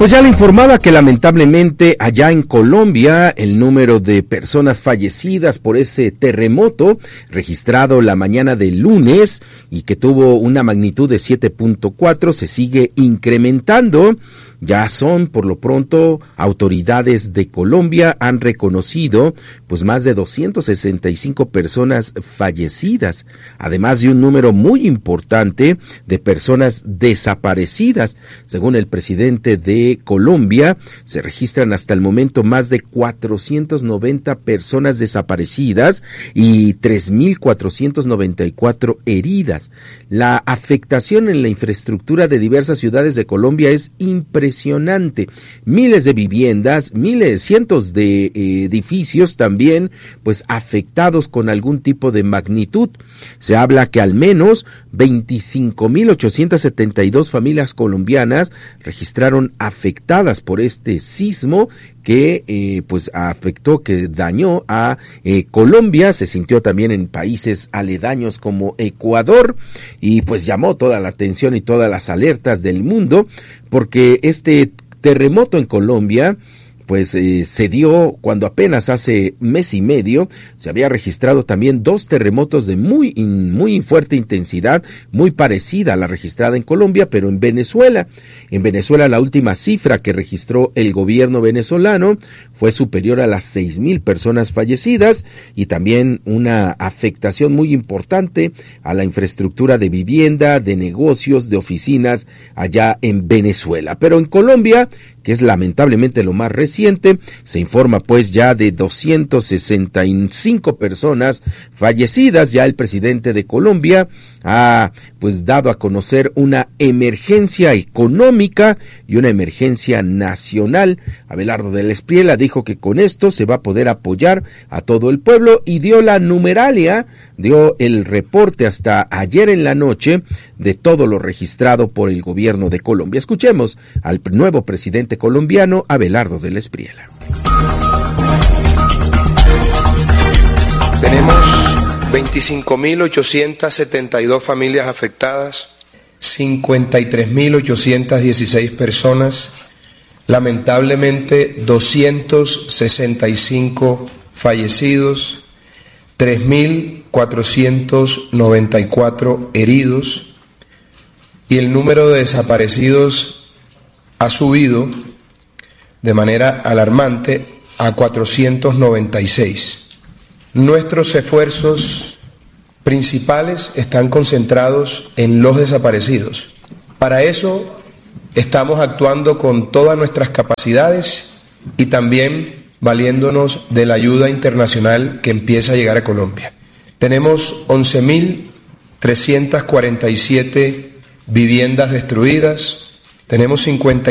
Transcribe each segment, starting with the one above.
Pues ya le informaba que lamentablemente allá en Colombia el número de personas fallecidas por ese terremoto registrado la mañana del lunes y que tuvo una magnitud de 7.4 se sigue incrementando. Ya son, por lo pronto, autoridades de Colombia han reconocido pues más de 265 personas fallecidas, además de un número muy importante de personas desaparecidas. Según el presidente de Colombia, se registran hasta el momento más de 490 personas desaparecidas y 3.494 heridas. La afectación en la infraestructura de diversas ciudades de Colombia es impresionante. Miles de viviendas, cientos de edificios también, pues afectados con algún tipo de magnitud. Se habla que al menos 25.872 familias colombianas registraron afectadas por este sismo que pues afectó, que dañó a Colombia. Se sintió también en países aledaños como Ecuador y pues llamó toda la atención y todas las alertas del mundo porque este terremoto en Colombia pues se dio cuando apenas hace mes y medio se había registrado también dos terremotos de muy fuerte intensidad, muy parecida a la registrada en Colombia, pero en Venezuela. En Venezuela la última cifra que registró el gobierno venezolano fue superior a las 6,000 personas fallecidas y también una afectación muy importante a la infraestructura de vivienda, de negocios, de oficinas allá en Venezuela. Pero en Colombia, que es lamentablemente lo más reciente, se informa pues ya de 265 personas fallecidas. Ya el presidente de Colombia ha pues dado a conocer una emergencia económica y una emergencia nacional. Abelardo de la Espriella dijo que con esto se va a poder apoyar a todo el pueblo y dio la numeralia, dio el reporte hasta ayer en la noche de todo lo registrado por el gobierno de Colombia. Escuchemos al nuevo presidente colombiano, Abelardo de la Espriella. Tenemos 25.872 familias afectadas, 53.816 personas, lamentablemente 265 fallecidos, 3.494 heridos y el número de desaparecidos ha subido de manera alarmante a 496. Nuestros esfuerzos principales están concentrados en los desaparecidos. Para eso estamos actuando con todas nuestras capacidades y también valiéndonos de la ayuda internacional que empieza a llegar a Colombia. Tenemos 11.347 viviendas destruidas, tenemos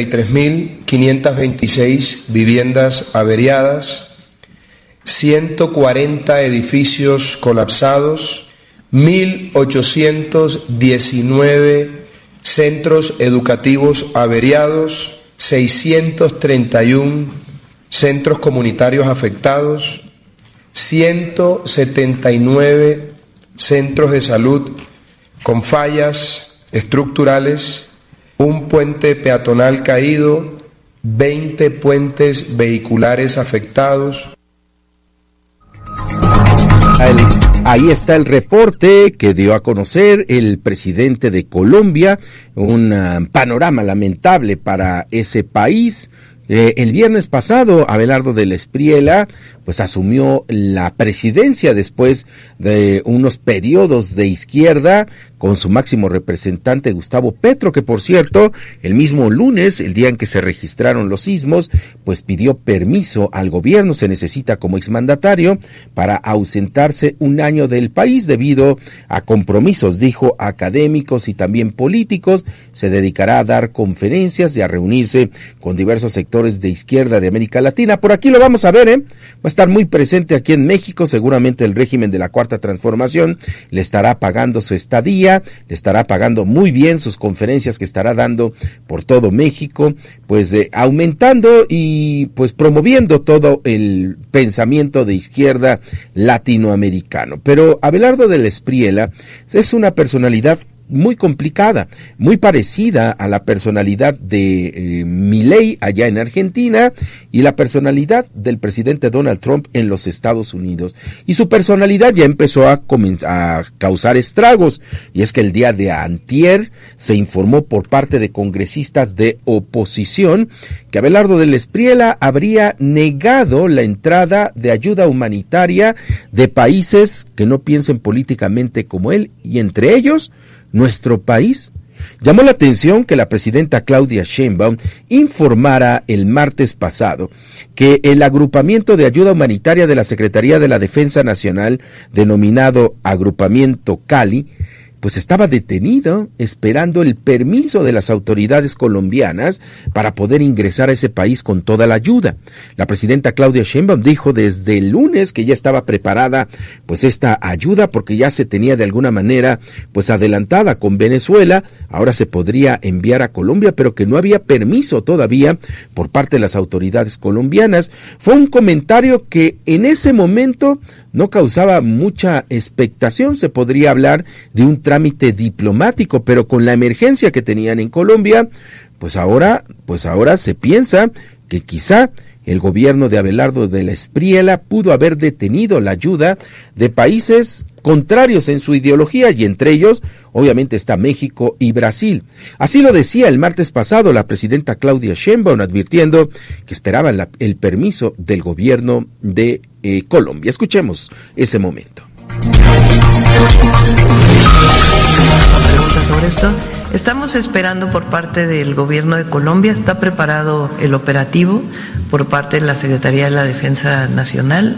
53.526 viviendas averiadas, 140 edificios colapsados, 1.819 centros educativos averiados, 631 centros comunitarios afectados, 179 centros de salud con fallas estructurales, un puente peatonal caído, 20 puentes vehiculares afectados. Ahí está el reporte que dio a conocer el presidente de Colombia, un panorama lamentable para ese país. El viernes pasado, Abelardo de la Espriella pues asumió la presidencia después de unos periodos de izquierda con su máximo representante Gustavo Petro, que por cierto, el mismo lunes, el día en que se registraron los sismos, pues pidió permiso al gobierno, se necesita como exmandatario para ausentarse un año del país debido a compromisos, dijo, académicos y también políticos. Se dedicará a dar conferencias y a reunirse con diversos sectores de izquierda de América Latina. Por aquí lo vamos a ver, va a estar muy presente aquí en México. Seguramente el régimen de la Cuarta Transformación le estará pagando su estadía, le estará pagando muy bien sus conferencias que estará dando por todo México, pues aumentando y pues promoviendo todo el pensamiento de izquierda latinoamericano. Pero Abelardo de la Espriella es una personalidad muy complicada, muy parecida a la personalidad de Milei allá en Argentina y la personalidad del presidente Donald Trump en los Estados Unidos. Y su personalidad ya empezó a causar estragos, y es que el día de antier se informó por parte de congresistas de oposición que Abelardo del Espriella habría negado la entrada de ayuda humanitaria de países que no piensen políticamente como él, y entre ellos nuestro país. Llamó la atención que la presidenta Claudia Sheinbaum informara el martes pasado que el agrupamiento de ayuda humanitaria de la Secretaría de la Defensa Nacional, denominado Agrupamiento Cali, pues estaba detenido esperando el permiso de las autoridades colombianas para poder ingresar a ese país con toda la ayuda. La presidenta Claudia Sheinbaum dijo desde el lunes que ya estaba preparada pues esta ayuda, porque ya se tenía de alguna manera pues adelantada con Venezuela, ahora se podría enviar a Colombia, pero que no había permiso todavía por parte de las autoridades colombianas. Fue un comentario que en ese momento no causaba mucha expectación. Se podría hablar de un trámite diplomático, pero con la emergencia que tenían en Colombia, pues ahora se piensa que quizá el gobierno de Abelardo del Espriella pudo haber detenido la ayuda de países contrarios en su ideología, y entre ellos obviamente está México y Brasil. Así lo decía el martes pasado la presidenta Claudia Sheinbaum, advirtiendo que esperaban el permiso del gobierno de Colombia. Escuchemos ese momento. Pregunta sobre esto. Estamos esperando por parte del gobierno de Colombia, está preparado el operativo por parte de la Secretaría de la Defensa Nacional.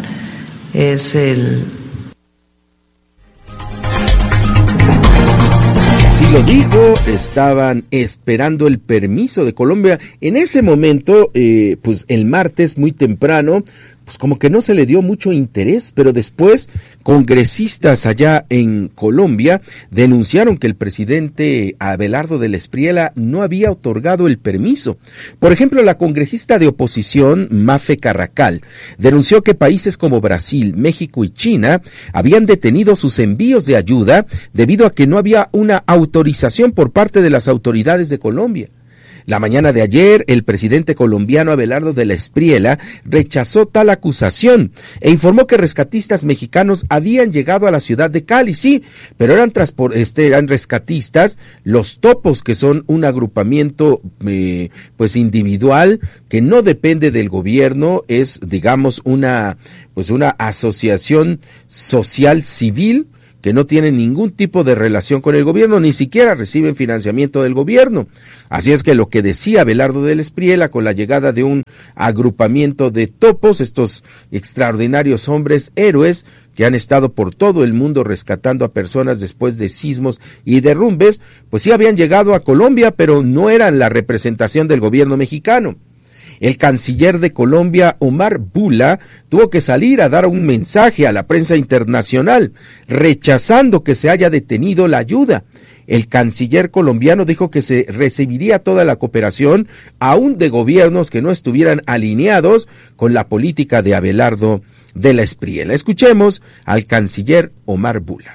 Así lo dijo, estaban esperando el permiso de Colombia. En ese momento, pues el martes muy temprano, pues como que no se le dio mucho interés, pero después congresistas allá en Colombia denunciaron que el presidente Abelardo del Espriella no había otorgado el permiso. Por ejemplo, la congresista de oposición Mafe Carracal denunció que países como Brasil, México y China habían detenido sus envíos de ayuda debido a que no había una autorización por parte de las autoridades de Colombia. La mañana de ayer, el presidente colombiano Abelardo del Espriella rechazó tal acusación e informó que rescatistas mexicanos habían llegado a la ciudad de Cali, sí, pero eran rescatistas, los Topos, que son un agrupamiento pues individual que no depende del gobierno, es digamos una asociación social civil que no tienen ningún tipo de relación con el gobierno, ni siquiera reciben financiamiento del gobierno. Así es que lo que decía Abelardo del Espriella con la llegada de un agrupamiento de topos, estos extraordinarios hombres héroes que han estado por todo el mundo rescatando a personas después de sismos y derrumbes, pues sí habían llegado a Colombia, pero no eran la representación del gobierno mexicano. El canciller de Colombia, Omar Bula, tuvo que salir a dar un mensaje a la prensa internacional, rechazando que se haya detenido la ayuda. El canciller colombiano dijo que se recibiría toda la cooperación, aún de gobiernos que no estuvieran alineados con la política de Abelardo del Espriella. Escuchemos al canciller Omar Bula.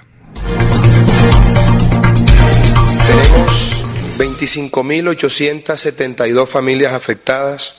Tenemos 25.872 familias afectadas,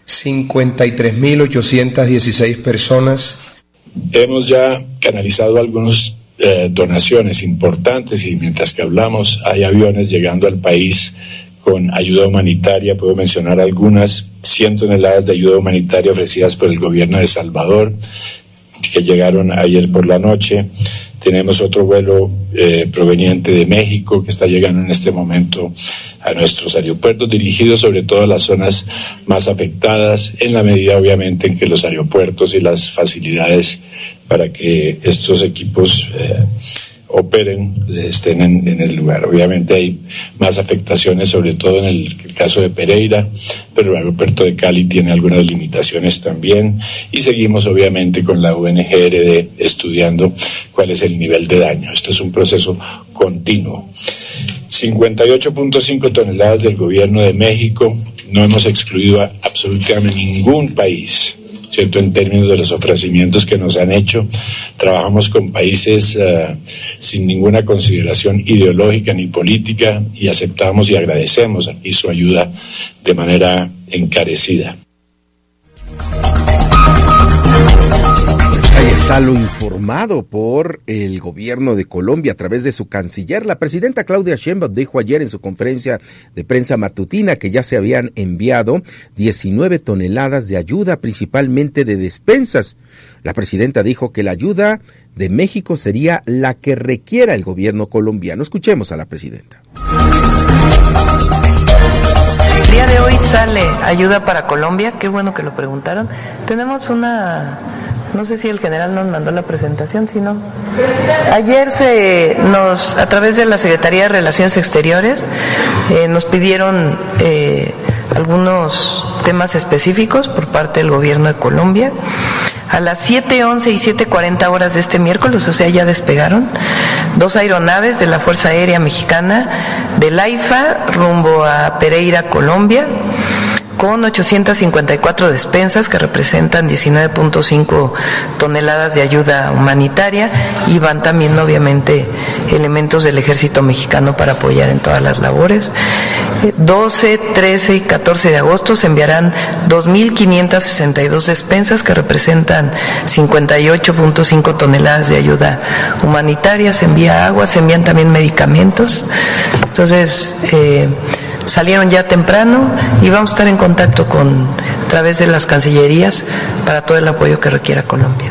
53.816 personas. Hemos ya canalizado algunas donaciones importantes, y mientras que hablamos hay aviones llegando al país con ayuda humanitaria. Puedo mencionar algunas: 100 toneladas de ayuda humanitaria ofrecidas por el gobierno de El Salvador, que llegaron ayer por la noche. Tenemos otro vuelo proveniente de México que está llegando en este momento a nuestros aeropuertos, dirigidos sobre todo a las zonas más afectadas, en la medida obviamente en que los aeropuertos y las facilidades para que estos equipos operen, estén en el lugar. Obviamente hay más afectaciones, sobre todo en el caso de Pereira, pero el aeropuerto de Cali tiene algunas limitaciones también, y seguimos obviamente con la UNGRD estudiando cuál es el nivel de daño. Esto es un proceso continuo. 58.5 toneladas del gobierno de México. No hemos excluido a absolutamente ningún país ¿cierto?, en términos de los ofrecimientos que nos han hecho. Trabajamos con países sin ninguna consideración ideológica ni política y aceptamos y agradecemos aquí su ayuda de manera encarecida. Ahí está lo informado por el gobierno de Colombia a través de su canciller. La presidenta Claudia Sheinbaum dijo ayer en su conferencia de prensa matutina que ya se habían enviado 19 toneladas de ayuda, principalmente de despensas. La presidenta dijo que la ayuda de México sería la que requiera el gobierno colombiano. Escuchemos a la presidenta. El día de hoy sale ayuda para Colombia, qué bueno que lo preguntaron. Tenemos no sé si el general nos mandó la presentación, si no. Ayer a través de la Secretaría de Relaciones Exteriores, nos pidieron algunos temas específicos por parte del gobierno de Colombia. A las 7:11 y 7:40 horas de este miércoles, o sea, ya despegaron 2 aeronaves de la Fuerza Aérea Mexicana del AIFA rumbo a Pereira, Colombia, con 854 despensas que representan 19.5 toneladas de ayuda humanitaria, y van también obviamente elementos del ejército mexicano para apoyar en todas las labores. 12, 13 y 14 de agosto se enviarán 2.562 despensas que representan 58.5 toneladas de ayuda humanitaria. Se envía agua, se envían también medicamentos. Entonces, salieron ya temprano y vamos a estar en contacto a través de las cancillerías para todo el apoyo que requiera Colombia.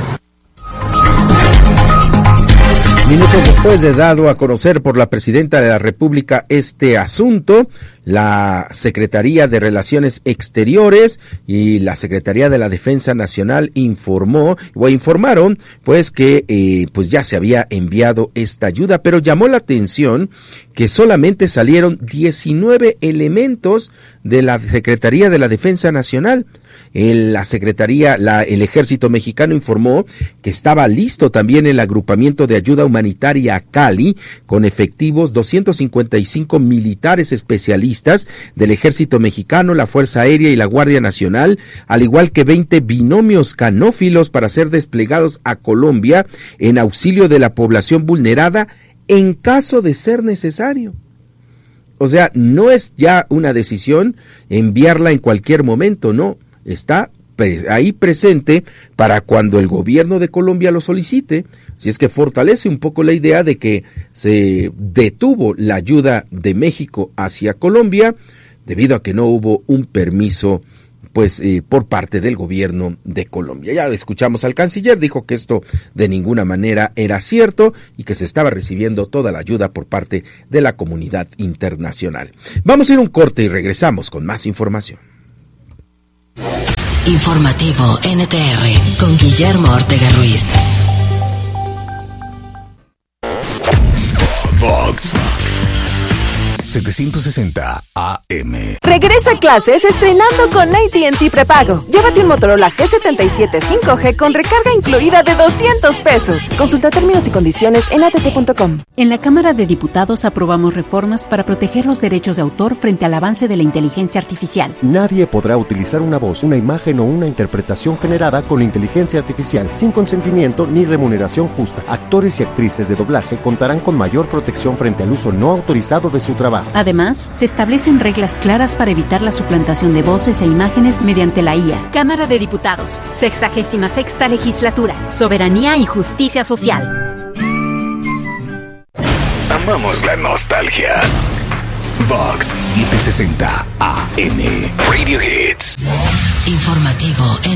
Minutos después de dado a conocer por la presidenta de la República este asunto, la Secretaría de Relaciones Exteriores y la Secretaría de la Defensa Nacional informaron pues que pues ya se había enviado esta ayuda, pero llamó la atención que solamente salieron 19 elementos de la Secretaría de la Defensa Nacional. El Ejército Mexicano informó que estaba listo también el agrupamiento de ayuda humanitaria Cali, con efectivos 255 militares especialistas del Ejército Mexicano, la Fuerza Aérea y la Guardia Nacional, al igual que 20 binomios canófilos para ser desplegados a Colombia en auxilio de la población vulnerada en caso de ser necesario. O sea, no es ya una decisión enviarla en cualquier momento, no. Está ahí presente para cuando el gobierno de Colombia lo solicite, si es que fortalece un poco la idea de que se detuvo la ayuda de México hacia Colombia debido a que no hubo un permiso por parte del gobierno de Colombia. Ya escuchamos al canciller, dijo que esto de ninguna manera era cierto y que se estaba recibiendo toda la ayuda por parte de la comunidad internacional. Vamos a ir a un corte y regresamos con más información. Informativo NTR con Guillermo Ortega Ruiz. Vox 760 AM. Regresa a clases estrenando con AT&T Prepago. Llévate un Motorola G77 5G con recarga incluida de $200. Consulta términos y condiciones en att.com. En la Cámara de Diputados aprobamos reformas para proteger los derechos de autor frente al avance de la inteligencia artificial. Nadie podrá utilizar una voz, una imagen o una interpretación generada con inteligencia artificial sin consentimiento ni remuneración justa. Actores y actrices de doblaje contarán con mayor protección frente al uso no autorizado de su trabajo. Además, se establecen reglas claras para evitar la suplantación de voces e imágenes mediante la IA. Cámara de Diputados, 66ª Legislatura, Soberanía y Justicia Social. Amamos la nostalgia. Vox 760 AM. Radio Hits. Informativo